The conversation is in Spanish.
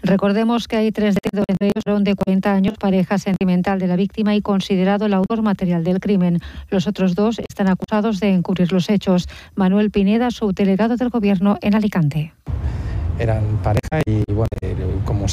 Recordemos que hay 3 detenidos, entre ellos varón de 40 años, pareja sentimental de la víctima y considerado el autor material del crimen. Los otros 2 están acusados de encubrir los hechos. Manuel Pineda, subdelegado del Gobierno en Alicante. Eran pareja y, bueno, como